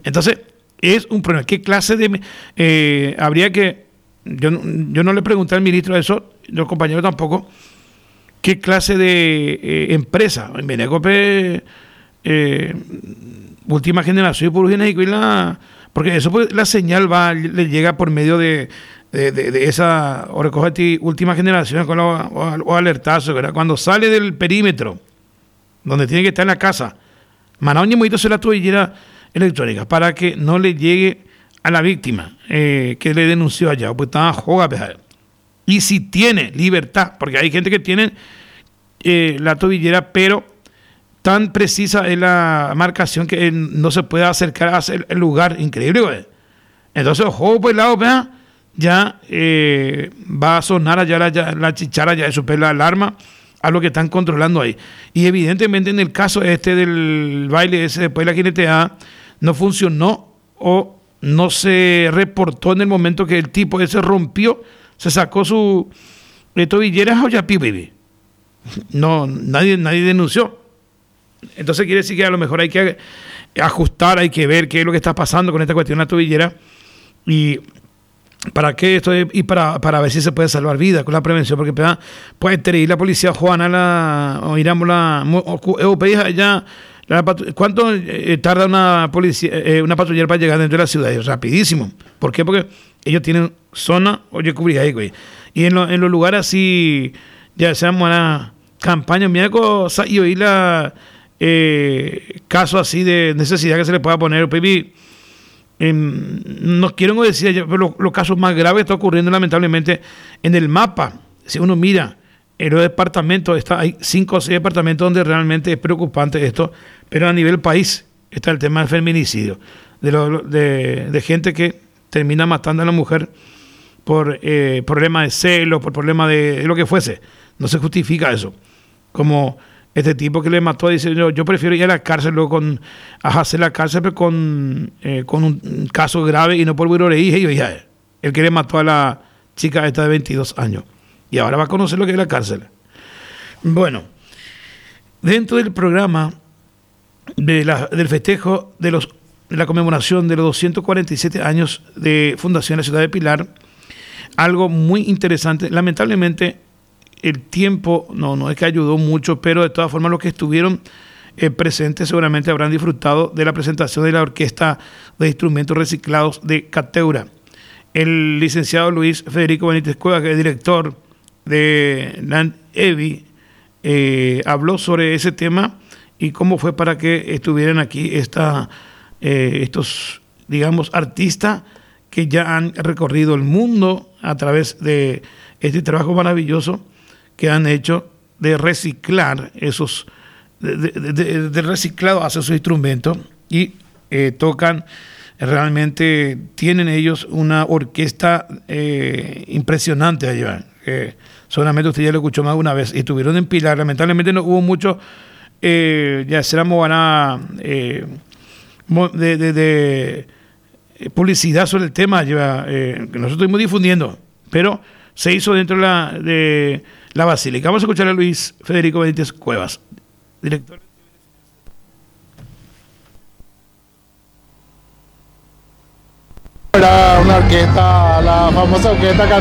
Entonces, es un problema. ¿Qué clase de... habría que... Yo no le pregunté al ministro eso, los compañeros tampoco, ¿qué clase de empresa? En Benecope, última generación, porque eso pues, la señal le llega por medio de esa, o recoge última generación con o alertazo, ¿verdad? Cuando sale del perímetro, donde tiene que estar en la casa, mandar un ñemoito se la tobillera electrónica para que no le llegue a la víctima que le denunció allá, pues estaba joga. Y si tiene libertad, porque hay gente que tiene la tobillera, pero tan precisa es la marcación que no se puede acercar a el lugar, increíble, güey. Entonces, ojo, pues lado, vea, ya va a sonar allá la chichara, ya eso, pues la alarma a lo que están controlando ahí. Y evidentemente en el caso del baile ese, después de la jineteada, no funcionó o no se reportó en el momento que el tipo ese rompió, se sacó su tobillera, o ya baby. No, nadie denunció. Entonces quiere decir que a lo mejor hay que ajustar, hay que ver qué es lo que está pasando con esta cuestión de la tobillera y para qué esto es, y para ver si se puede salvar vidas con la prevención, porque puede ir la policía Juana o iramos ¿cuánto tarda una patrullera para llegar dentro de la ciudad? Es rapidísimo. ¿Por qué? Porque ellos tienen zona, oye, cubrir ahí, güey. Y en los lugares así, ya sean una campaña, mira cosa, y oír casos así de necesidad que se le pueda poner, baby. No quiero decir, pero los casos más graves están ocurriendo lamentablemente en el mapa. Si uno mira en los departamentos, hay 5 o 6 departamentos donde realmente es preocupante esto, pero a nivel país está el tema del feminicidio, de gente que termina matando a la mujer por problemas de celos, por problemas de lo que fuese. No se justifica eso. Como este tipo que le mató dice, yo prefiero ir a la cárcel luego hacer la cárcel pero con un caso grave y no por el que le mató a la chica esta de 22 años. Y ahora va a conocer lo que es la cárcel. Bueno, dentro del programa del festejo de la conmemoración de los 247 años de fundación de la ciudad de Pilar, algo muy interesante, lamentablemente el tiempo no es que ayudó mucho, pero de todas formas los que estuvieron presentes seguramente habrán disfrutado de la presentación de la Orquesta de Instrumentos Reciclados de Cateura. El licenciado Luis Federico Benítez Cuevas, que es director de Land EVI, habló sobre ese tema y cómo fue para que estuvieran aquí estos, digamos, artistas que ya han recorrido el mundo a través de este trabajo maravilloso que han hecho de reciclar de reciclado hacia sus instrumentos y tocan, realmente tienen ellos una orquesta impresionante allá. Solamente usted ya lo escuchó más de una vez y estuvieron en Pilar. Lamentablemente no hubo mucho, ya será de publicidad sobre el tema que nosotros estuvimos difundiendo, pero se hizo dentro de la Basílica. Vamos a escuchar a Luis Federico Benítez Cuevas, director. Era una orquesta, la famosa orquesta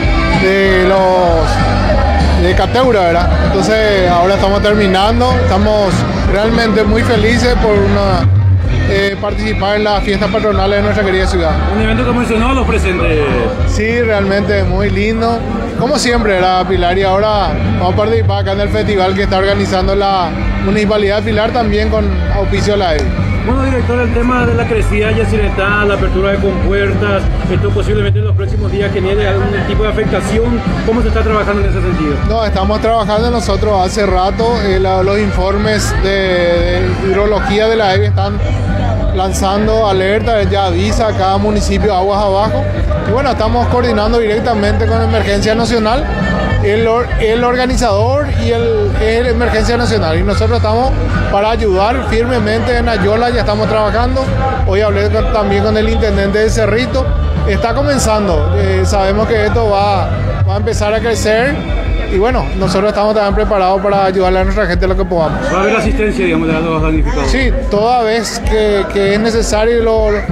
de Cateura, ¿verdad? Entonces ahora estamos terminando, estamos realmente muy felices por participar en la fiesta patronal de nuestra querida ciudad. Un evento que mencionó los presentes. Sí, realmente muy lindo. Como siempre era Pilar, y ahora vamos a participar acá en el festival que está organizando la Municipalidad de Pilar también con auspicio de la EVI. Bueno, director, el tema de la crecida yacineta, la apertura de compuertas, esto posiblemente en los próximos días genere algún tipo de afectación. ¿Cómo se está trabajando en ese sentido? No, estamos trabajando nosotros hace rato. Los informes de hidrología de la EVI están lanzando alertas, ya avisa a cada municipio aguas abajo. Y bueno, estamos coordinando directamente con Emergencia Nacional, el organizador y el Emergencia Nacional. Y nosotros estamos para ayudar firmemente en Ayola, ya estamos trabajando. Hoy hablé también con el intendente de Cerrito. Está comenzando, sabemos que esto va a empezar a crecer. Y bueno, nosotros estamos también preparados para ayudarle a nuestra gente lo que podamos. ¿Va a haber asistencia, digamos, de los damnificados? Sí, toda vez que es necesario